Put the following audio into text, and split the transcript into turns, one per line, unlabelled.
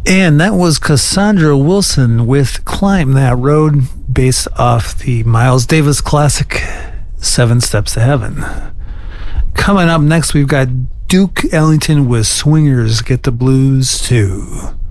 And that was Cassandra Wilson with Climb That Road, based off the Miles Davis classic, 7 Steps to Heaven. Coming up next, we've got Duke Ellington with Swingers Get the Blues Too.